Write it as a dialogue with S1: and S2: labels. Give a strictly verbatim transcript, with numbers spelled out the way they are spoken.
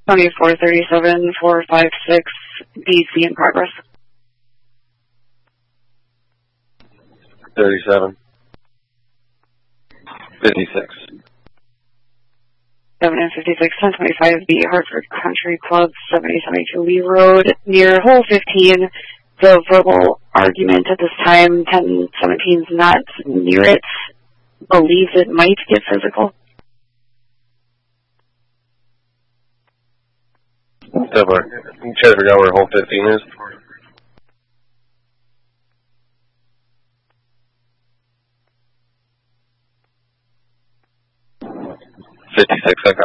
S1: twenty-four thirty-seven, four five six, D C in progress.
S2: thirty-seven. fifty-six.
S1: seven and fifty-six, ten twenty-five B, Hartford Country Club, seventy seventy-two Lee Road, near hole fifteen. The verbal argument at this time, ten seventeen is not near it. Believes it might get physical.
S2: Definitely. You try to figure out where hole fifteen is? fifty-six, echo.